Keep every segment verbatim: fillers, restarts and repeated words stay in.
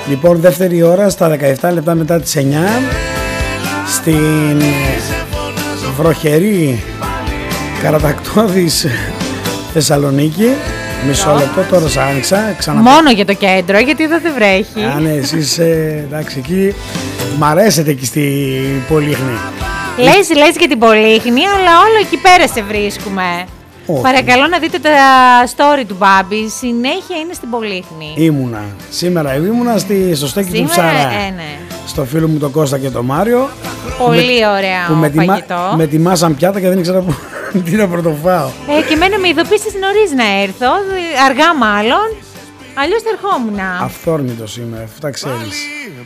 Λοιπόν, δεύτερη ώρα στα δεκαεπτά λεπτά μετά τις εννιά στην βροχερή Καρατακτώδης Θεσσαλονίκη. Μισό λεπτό, τώρα σ' άνοιξα ξανα... Μόνο για το κέντρο, γιατί εδώ δεν βρέχει. Α, ναι, εσείς ε, εντάξει, εκεί μ' αρέσετε εκεί στη Πολύχνη. Λες, λες για την Πολύχνη, αλλά όλο εκεί πέρα σε βρίσκουμε. Όχι. Παρακαλώ να δείτε τα story του Μπάμπη, συνέχεια είναι στην Πολύχνη. Ήμουνα, σήμερα ήμουνα στη, στο στέκι Σήμερα, του Ψαρά, ε, ναι. στο φίλο μου τον Κώστα και τον Μάριο. Πολύ με, ωραία που ο με, φαγητό. τιμα, με τιμάσαν πιάτα και δεν ήξερα που, τι να πρωτοφάω. Ε, και εμένα με ειδοποίησες νωρίς να έρθω, αργά μάλλον, αλλιώς θα ερχόμουν. Αυθόρμητος είμαι, αυτά ξέρεις.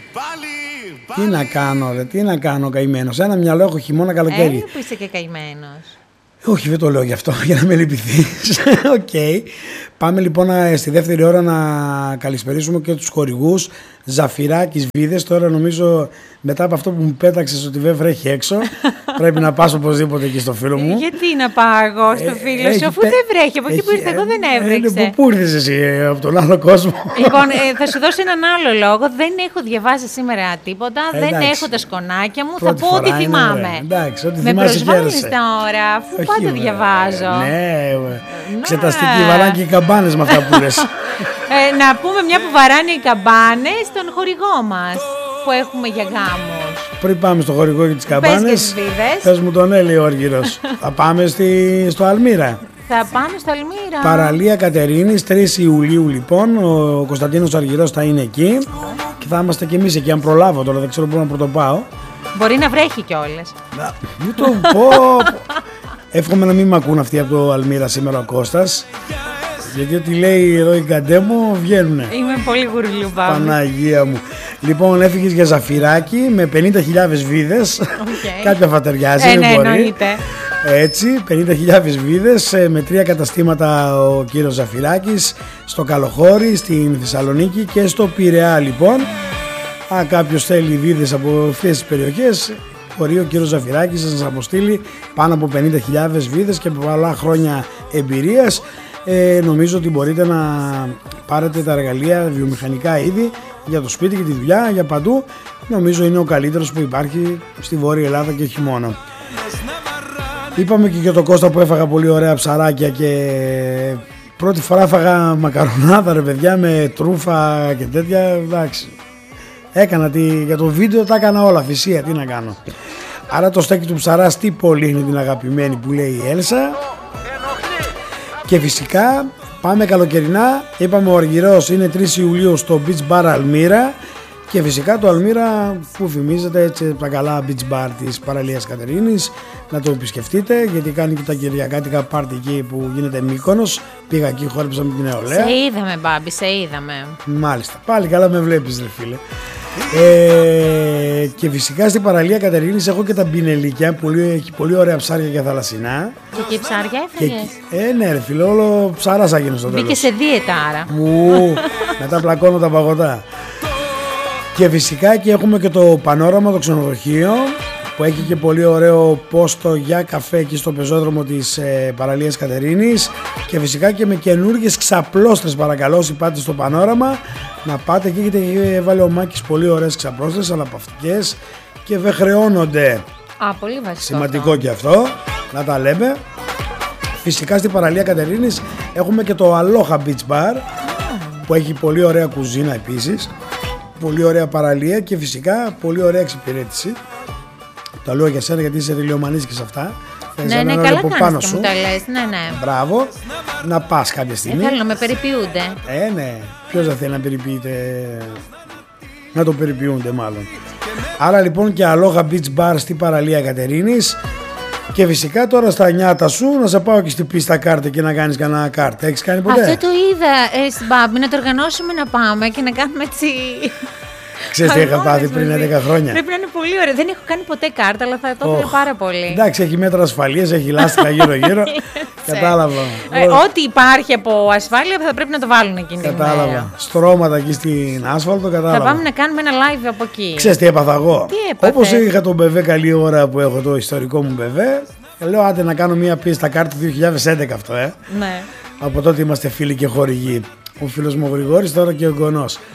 Τι να κάνω, ρε, τι να κάνω καημένος. Ένα μυαλό έχω χειμώνα καλοκαίρι. Ε, που είσαι και καημένος. Όχι, δεν το λέω γι' αυτό, για να με λυπηθείς. Οκ. Okay. Πάμε λοιπόν στη δεύτερη ώρα να καλησπερίσουμε και τους χορηγούς. Ζαφυράκης, Βίδες. Τώρα νομίζω μετά από αυτό που μου πέταξες ότι δεν βρέχει έξω, πρέπει να πας οπωσδήποτε εκεί στο φίλο μου. Γιατί να πάω εγώ στο φίλο σου, αφού πε... δεν βρέχει. Από εκεί που ήρθα εγώ δεν έβρεξε. Ε, πού ήρθες εσύ, από τον άλλο κόσμο? Λοιπόν, ε, θα σου δώσω έναν άλλο λόγο. Δεν έχω διαβάσει σήμερα τίποτα, ε, δεν έχω τα σκονάκια μου. Πρώτη θα πω ό,τι θυμάμαι. Εντάξει, ό,τι με προσβάλλεις τώρα, αφού όχι, πάντα βε, διαβάζω. Ναι, εξεταστική βαράκι οι καμπάνες με αυτά που λες. ε, να πούμε μια που βαράνε οι καμπάνες στον χορηγό μας που έχουμε για γάμους. Πριν πάμε στο χορηγό για τις καμπάνες, πες, πες μου τον Έλλη ο Όργυρος. Θα πάμε στη, στο Αλμύρα. Θα πάμε στο Αλμύρα. Παραλία Κατερίνης, τρεις Ιουλίου λοιπόν. Ο Κωνσταντίνος Αργυρός θα είναι εκεί. Και θα είμαστε κι εμείς εκεί, αν προλάβω τώρα, δεν ξέρω πού να πρωτοπάω. Μπορεί να βρέχει κιόλας. Μην το πω. Εύχομαι να μην μ' ακούν αυτοί από το Αλμύρα σήμερα ο Κώστας. Γιατί ό,τι λέει εδώ η Καντέμο βγαίνουνε. Είμαι πολύ γουρλού, Παύλη. Παναγία μου. Λοιπόν, έφυγες για Ζαφυράκι με πενήντα χιλιάδες βίδες. Okay. Κάποια θα ταιριάζει, ε, δεν ναι, μπορεί. εννοείται. Έτσι, πενήντα χιλιάδες βίδες με τρία καταστήματα ο κύριος Ζαφυράκης, στο Καλοχώρι, στην Θεσσαλονίκη και στο Πειραιά λοιπόν. Αν κάποιος θέλει βίδες από αυτές τις περιοχές, μπορεί ο κύριος Ζαφυράκης να σας αποστείλει πάνω από πενήντα χιλιάδες βίδες και από πολλά χρόνια εμπειρίας. Ε, νομίζω ότι μπορείτε να πάρετε τα εργαλεία, βιομηχανικά είδη για το σπίτι και τη δουλειά, για παντού. Νομίζω είναι ο καλύτερος που υπάρχει στη Βόρεια Ελλάδα και όχι μόνο. Είπαμε και για τον Κώστα που έφαγα πολύ ωραία ψαράκια και πρώτη φορά έφαγα μακαρονάδα ρε παιδιά με τρούφα και τέτοια. Εντάξει, έκανα τη, για το βίντεο τα έκανα όλα, θυσία, τι να κάνω. Άρα το στέκι του Ψαρά στη Πολύχνη την αγαπημένη που λέει η Έλσα. Και φυσικά πάμε καλοκαιρινά, είπαμε ο Αργυρός είναι τρεις Ιουλίου στο Beach Bar Αλμύρα. Και φυσικά το Αλμύρα που φημίζεται έτσι τα καλά beach bar της Παραλίας Κατερίνης, να το επισκεφτείτε γιατί κάνει και τα κυριακάτικα πάρτι εκεί που γίνεται Μύκονος. Πήγα εκεί, χόρεψα με την νεολαία. Σε είδαμε Μπάμπη, σε είδαμε. Μάλιστα, πάλι καλά με βλέπεις ρε φίλε. Ε, και φυσικά στην Παραλία Κατερίνης έχω και τα μπινελίκια, πολύ, έχει πολύ ωραία ψάρια και θαλασσινά. Και εκεί ψάρια έφαγες? Ε ναι ρε φίλε, όλο ψάρας άγινος στο τέλος. Μπήκε σε δίαιτα άρα. Μου, μετά πλακώνω τα παγωτά. Και φυσικά και έχουμε και το Πανόραμα, το ξενοδοχείο που έχει και πολύ ωραίο πόστο για καφέ εκεί στο πεζόδρομο της ε, Παραλίας Κατερίνης και φυσικά και με καινούργιες ξαπλώστρες παρακαλώ όσοι πάτε στο Πανόραμα να πάτε εκεί γιατί έχει βάλει ο Μάκης πολύ ωραίες ξαπλώστρες αναπαυτικές και δεν χρεώνονται. Α, πολύ βασικό. Σημαντικό αυτό. Και αυτό, να τα λέμε. Φυσικά στην Παραλία Κατερίνης έχουμε και το Aloha Beach Bar που έχει πολύ ωραία κουζίνα επίσης. Πολύ ωραία παραλία και φυσικά πολύ ωραία εξυπηρέτηση. Το λέω για σένα γιατί είσαι ρηλιομανής και σε αυτά. Ναι, ναι, καλά κάνεις και μου τα λες. Ναι, ναι. Μπράβο. Να πας κάποια στιγμή. Δεν θέλω να με περιποιούνται. Ε, ναι. Ποιος δεν θέλει να περιποιείται? Να το περιποιούνται μάλλον. Άρα λοιπόν και Aloha Beach Bar στην Παραλία Κατερίνης. Και φυσικά τώρα στα νιάτα σου να σε πάω και στην πίστα κάρτα και να κάνεις κανένα κάρτα. Έχεις κάνει ποτέ? Αυτό το είδα ε, στην Μπάμπη, να το οργανώσουμε να πάμε και να κάνουμε έτσι. Ξέρεις τι είχα πάθει πριν έντεκα χρόνια? Πρέπει να είναι πολύ ωραίο. Δεν έχω κάνει ποτέ κάρτα, αλλά θα το ήθελα oh. πάρα πολύ. Εντάξει, έχει μέτρα ασφαλείας, έχει λάστιχα γύρω-γύρω. Κατάλαβα. Ε, ό,τι υπάρχει από ασφάλεια θα πρέπει να το βάλουν εκείνη την ημέρα. Κατάλαβα. Στρώματα εκεί στην άσφαλτο, κατάλαβα. Θα πάμε να κάνουμε ένα live από εκεί. Ξέρεις τι έπαθα εγώ? Τι έπαθες? Όπως είχα τον μπεβέ καλή ώρα που έχω το ιστορικό μου μπεβέ, λέω άντε να κάνω μια πίστα κάρτα δύο χιλιάδες έντεκα αυτό, ε. Ναι. Από τότε είμαστε φίλοι και χορηγοί. Ο φίλος μου ο Γρηγόρης, τώρα και ο εγγονός.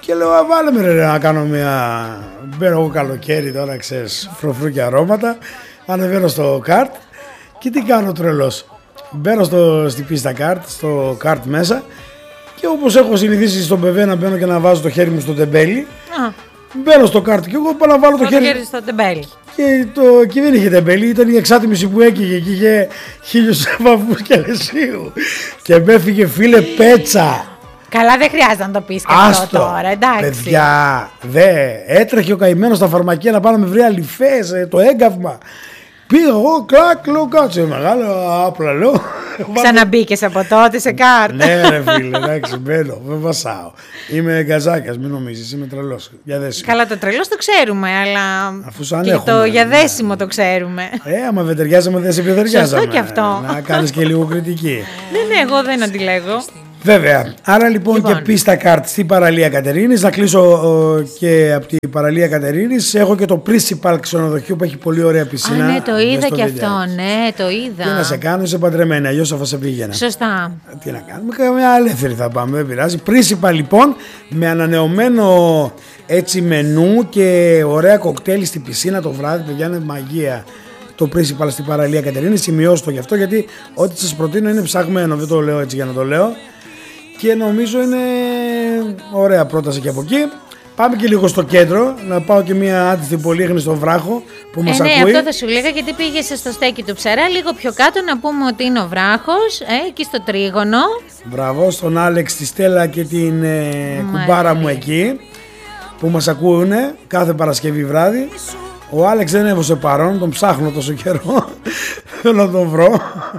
Και λέω, α, βάλε με ρε, να κάνω μια... Μπαίνω εγώ καλοκαίρι τώρα, ξέρεις, φροφρού και αρώματα. Ανεβαίνω στο καρτ και τι κάνω τρελός. Μπαίνω στο, στη πίστα καρτ, στο καρτ μέσα και όπως έχω συνηθίσει στον πεβέ να μπαίνω και να βάζω το χέρι μου στο τεμπέλι, α. μπαίνω στο καρτ και εγώ πάω να βάλω το, το χέρι, χέρι στο τεμπέλι. Και, το, και δεν είχε τεμπέλι, ήταν η εξάτιμηση που έκυγε και είχε χίλιους βαφούς και αλεσίου. Και με έφυγε φίλε πέτσα. Καλά, δεν χρειάζεται να το πεις και αυτό τώρα, εντάξει. Παιδιά, δε, έτρεχε ο καημένος στα φαρμακεία να πάμε να με βρει αλυφές, το έγκαυμα. Πήγα εγώ, κλακ, λέω, κάτσε μεγάλο, άπλα λέω. Ξαναμπήκες από τότε σε κάρτα. Ναι ρε φίλε, εντάξει, μπαίνω, δεν βασάω. Είμαι γκαζάκιας, μην νομίζεις, είμαι τρελός, για δέσιμο. Καλά, το τρελός το ξέρουμε, αλλά αφού σαν και έχουμε, το για ναι. δέσιμο το ξέρουμε. Ε, άμα δεν ταιριάζαμε, δεν σε πιο ταιριάζαμε. Σωστό και αυτό. Να κάνεις και λίγο κριτική. Ναι, ναι, εγώ δεν αντιλέγω. Βέβαια. Άρα λοιπόν, λοιπόν. και πίστα καρτ στην παραλία Κατερίνης. Να κλείσω ο, και από την παραλία Κατερίνης. Έχω και το Principal ξενοδοχείο που έχει πολύ ωραία πισίνα. Α, ναι, το είδα και αυτό. Ναι, το είδα. Τι να σε κάνω, είσαι παντρεμένη. Αλλιώς θα σε πήγαινα. Σωστά. Τι να κάνουμε, καμιά ελεύθερη θα πάμε. Δεν πειράζει. Principal λοιπόν με ανανεωμένο έτσι μενού και ωραία κοκτέιλ στην πισίνα το βράδυ. Παιδιά, είναι μαγεία. Το Principal στην παραλία Κατερίνης. Σημειώστε το γι' αυτό, γιατί ό,τι σας προτείνω είναι ψαγμένο. Δεν το λέω έτσι για να το λέω. Και νομίζω είναι ωραία πρόταση και από εκεί. Πάμε και λίγο στο κέντρο, να πάω και μια άτιστη πολύχνη στο βράχο που μας ε, ναι, ακούει. Ναι, αυτό θα σου λέγα, γιατί πήγες στο στέκι του Ψαρά. Λίγο πιο κάτω να πούμε ότι είναι ο βράχος, ε, εκεί στο τρίγωνο. Μπράβο, στον Άλεξ, τη Στέλλα και την ε, κουμπάρα μου εκεί που μας ακούνε κάθε Παρασκευή βράδυ. Ο Άλεξ δεν έβωσε παρόν, τον ψάχνω τόσο καιρό. Θέλω να τον βρω.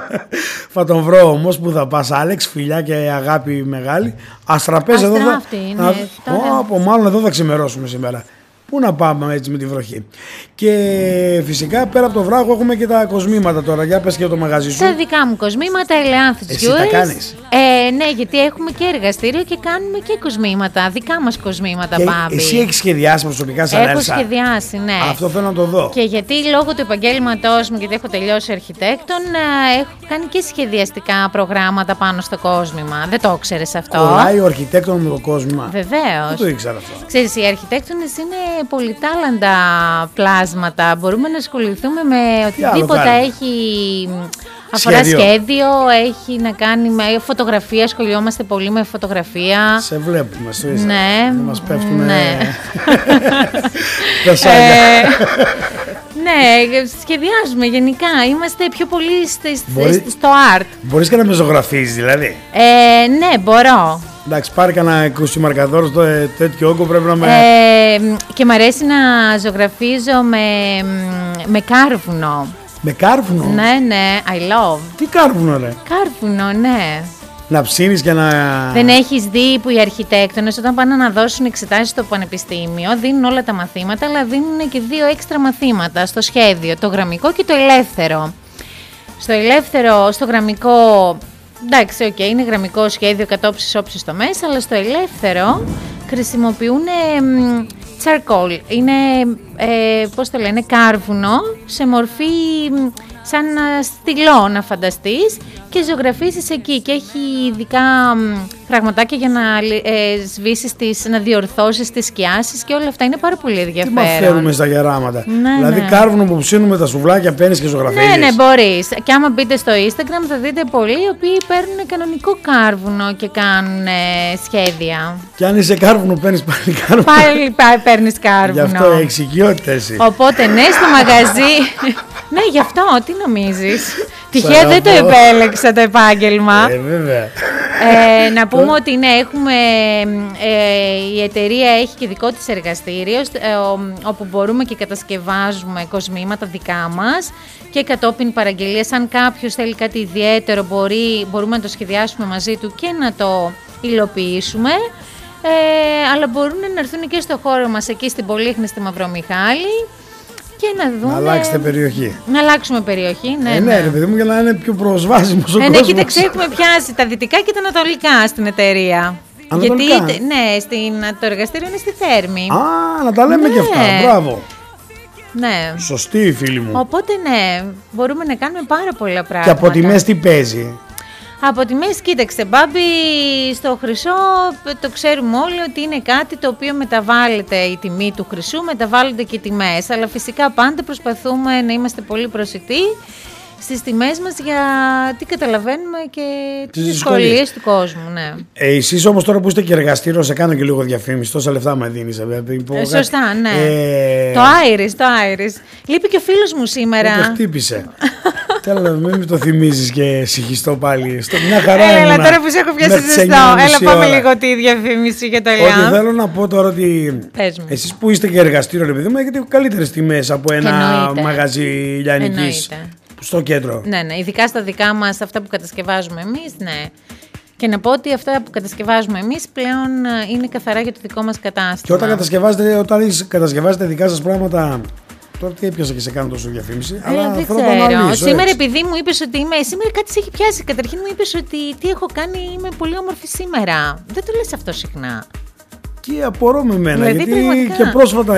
Θα τον βρω όμως. Πού θα πας, Άλεξ, φιλιά και αγάπη μεγάλη. Αστραπές εδώ. Αστράφτη, ναι, θα... Ω, μάλλον εδώ θα ξημερώσουμε σήμερα. Πού να πάμε έτσι με τη βροχή. Και φυσικά πέρα από το βράχο έχουμε και τα κοσμήματα τώρα. Για πες και το μαγαζί σου. Τα δικά μου κοσμήματα, Ελεάνθης Εσύ τα κάνεις. Ε, ναι, γιατί έχουμε και εργαστήριο και κάνουμε και κοσμήματα. Δικά μας κοσμήματα, Μπάμπη. Εσύ έχεις σχεδιάσει προσωπικά σαν Έχω Έλσα. σχεδιάσει, ναι. Αυτό θέλω να το δω. Και γιατί λόγω του επαγγέλματός μου, γιατί έχω τελειώσει αρχιτέκτον, έχω κάνει και σχεδιαστικά προγράμματα πάνω στο κόσμημα. Δεν το ξέρεις αυτό. Κολλάει ο αρχιτέκτον με το κόσμημα. Βεβαίως. Δεν το ήξερα αυτό. Ξέρεις, οι αρχιτέκτονες είναι πολυτάλαντα πλάσματα. Μπορούμε να ασχοληθούμε με οτιδήποτε έχει αφορά σχέδιο. σχέδιο, έχει να κάνει με φωτογραφία, ασχολιόμαστε πολύ με φωτογραφία. Σε βλέπουμε στο Instagram. Ναι. Δεν μας πέφτουν ναι. τα σάγια. Ναι, σχεδιάζουμε γενικά. Είμαστε πιο πολύ Μπορεί... στο art. Μπορείς και να με ζωγραφίζεις δηλαδή. Ε, ναι, μπορώ. Εντάξει, πάρει κανένα κουσιμαρκαδόρο στο τέτοιο όγκο, πρέπει να με... Ε, και μ' αρέσει να ζωγραφίζω με, με κάρβουνο. Με κάρβουνο? Ναι, ναι, I love. Τι κάρβουνο ρε? Κάρβουνο, ναι. Να ψήνεις και να... Δεν έχεις δει που οι αρχιτέκτονες όταν πάνε να δώσουν εξετάσεις στο πανεπιστήμιο δίνουν όλα τα μαθήματα, αλλά δίνουν και δύο έξτρα μαθήματα στο σχέδιο, το γραμμικό και το ελεύθερο. Στο ελεύθερο, στο γραμμικό... Εντάξει, οκ, okay, είναι γραμμικό σχέδιο κατόψης όψης στο μέσα, αλλά στο ελεύθερο χρησιμοποιούν charcoal. Είναι, ε, πώς το λένε, κάρβουνο σε μορφή σαν στυλό να φανταστείς και ζωγραφίσεις εκεί και έχει ειδικά πραγματάκια για να ε, σβήσεις τις, να διορθώσεις τις σκιάσεις και όλα αυτά είναι πάρα πολύ ενδιαφέρον. Τι μαθαίνουμε στα γεράματα. Ναι, δηλαδή ναι. Κάρβουνο που ψήνουμε τα σουβλάκια, παίρνεις και ζωγραφίζεις. Ναι, ναι, μπορείς. Και άμα μπείτε στο Instagram θα δείτε πολλοί οι οποίοι παίρνουν κανονικό κάρβουνο και κάνουν ε, σχέδια. Και αν είσαι κάρβουνο παίρνεις πάλι κάρβουνο. Πάλι, πάλι παίρνεις κάρβουνο. Γι' αυτό έχεις οικειότητα εσύ. Οπότε ναι, στο μαγαζί... Ναι, γι' αυτό, τι νομίζεις. Τυχαία δεν το επέλεξα το επάγγελμα. Ε, βέβαια. Ε, να πούμε ότι ναι, έχουμε, ε, η εταιρεία έχει και δικό της εργαστήριο, ε, όπου μπορούμε και κατασκευάζουμε κοσμήματα δικά μας και κατόπιν παραγγελίας. Αν κάποιος θέλει κάτι ιδιαίτερο μπορεί, μπορούμε να το σχεδιάσουμε μαζί του και να το υλοποιήσουμε. Ε, αλλά μπορούν να έρθουν και στο χώρο μας εκεί στην Πολύχνη στη Μαυρομιχάλη και να δούμε... Να αλλάξετε περιοχή. Να αλλάξουμε περιοχή, ναι. Ε, ναι, ρε παιδί μου, για να είναι πιο προσβάσιμος ο ε, κόσμος. Ναι, κοίταξε, έχουμε πιάσει τα δυτικά και τα ανατολικά στην εταιρεία. Ανατολικά. Γιατί, ναι, στην, το εργαστήριο είναι στη Θέρμη. Α, να τα λέμε ναι. και αυτά, μπράβο. Ναι. Σωστή, φίλοι μου. Οπότε, ναι, μπορούμε να κάνουμε πάρα πολλά πράγματα. Και από τιμές τι παίζει? Από τιμές, κοίταξε Μπάμπη, στο χρυσό το ξέρουμε όλοι ότι είναι κάτι το οποίο μεταβάλλεται, η τιμή του χρυσού, μεταβάλλονται και οι τιμές, αλλά φυσικά πάντα προσπαθούμε να είμαστε πολύ προσεκτικοί στις τιμές μας, γιατί καταλαβαίνουμε και τις δυσκολίες του κόσμου. Ναι. Ε, εσείς όμως τώρα που είστε και εργαστήριο, σε κάνω και λίγο διαφήμιση, τόσα λεφτά με δίνεις. Ε, σωστά, ναι. Ε... Το Iris, το Iris. Λείπει και ο φίλος μου σήμερα. Δεν το χτύπησε. Τέλος, μην με το θυμίζεις και συγχυστώ πάλι. Στο μια χαρά Έλα, ήμουνα, τώρα που σε έχω πιάσει ζεστό. Έλα, πάμε λίγο τη διαφήμιση για το ΕΛΑΜ. Ότι θέλω να πω τώρα ότι εσείς που είστε και εργαστήριο, επειδή μου έχετε καλύτερες τιμές από ένα Εννοείται. μαγαζί λιανικής. Στο κέντρο. Ναι, ναι, ειδικά στα δικά μας, αυτά που κατασκευάζουμε εμείς, ναι. Και να πω ότι αυτά που κατασκευάζουμε εμείς πλέον είναι καθαρά για το δικό μας κατάστημα. Και όταν κατασκευάζετε, όταν κατασκευάζετε δικά σας πράγματα, τώρα τι έπιασα και σε κάνω τόσο διαφήμιση. Ε, αλλά δεν θέλω ξέρω. να αναλύσω, Σήμερα έτσι. επειδή μου είπες ότι είμαι, σήμερα κάτι σε έχει πιάσει. Καταρχήν μου είπες ότι τι έχω κάνει, είμαι πολύ όμορφη σήμερα. Δεν το λες αυτό συχνά. Και απορώ με μένα, Δηλαδή, γιατί πραγματικά. και πρόσφατα